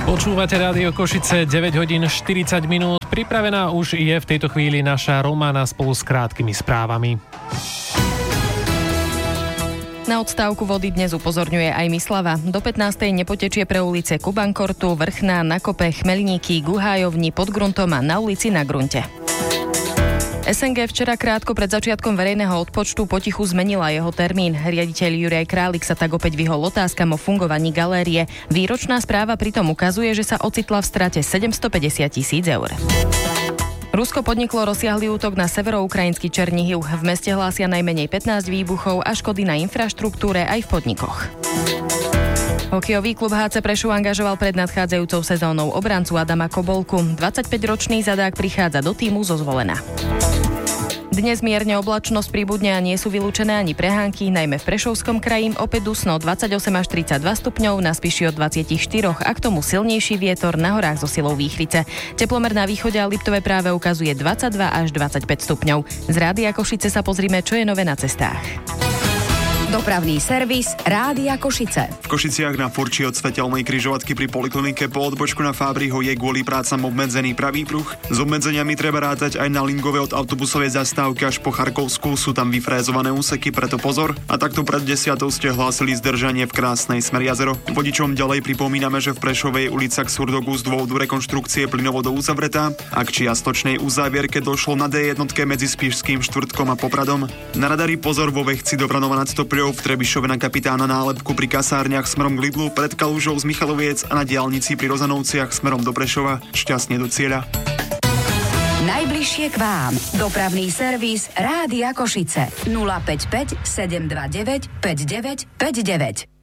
Počúvate Rádio Košice, 9 hodín 40 minút. Pripravená už je v tejto chvíli naša Romana spolu s krátkými správami. Na odstávku vody dnes upozorňuje aj Mislava. Do 15. nepotečie pre ulice Kubankortu, Vrchná, na Kope, Chmelníky, Guhájovni, pod gruntom a na ulici Na grunte. SNG včera krátko pred začiatkom verejného odpočtu potichu zmenila jeho termín. Riaditeľ Juraj Králik sa tak opäť vyhol otázkam o fungovaní galérie. Výročná správa pritom ukazuje, že sa ocitla v strate 750 000 eur. Rusko podniklo rozsiahly útok na severoukrajinský Černihiv. V meste hlásia najmenej 15 výbuchov a škody na infraštruktúre aj v podnikoch. Hokejový klub HC Prešov angažoval pred nadchádzajúcou sezónou obrancu Adama Kobolku. 25-ročný zadák prichádza do tímu zo Zvolena. Dnes mierne oblačnosť pribudne a nie sú vylúčené ani prehánky, najmä v Prešovskom kraji. Opäť dusno 28 až 32 stupňov, na Spiši od 24 a k tomu silnejší vietor, na horách so silou výchrice. Teplomer na východe a Liptove práve ukazuje 22 až 25 stupňov. Z Rádia Košice sa pozrime, čo je nové na cestách. Dopravný servis Rádia Košice. V Košiciach na Furči od svetelnej križovatky pri poliklinike po odbočku na Fábriho je kvôli prácam obmedzený pravý pruh. S obmedzeniami treba rátať aj na Lingove od autobusovej zastávky až po Charkovskú. Sú tam vyfrézované úseky, preto pozor. A takto pred 10 ste hlásili zdržanie v Krásnej smer Jazero. Vodičom ďalej pripomíname, že v Prešovej ulica k Surdogu z dôvodu rekonštrukcie plynovodov uzavretá a k čiastočnej uzávierke došlo na D1 medzi Spišským Štvrtkom a Popradom. Na radari pozor vo Vechci do Vranova nad Stopľou, v Trebišove na Kapitána Nálepku pri kasárniach smerom k Lidlu, pred Kalužou z Michaloviec a na diaľnici pri Rozanovciach smerom do Prešova. Šťastne do cieľa. Najbližšie k vám. Dopravný servis Rádia Košice. 055 729 5959.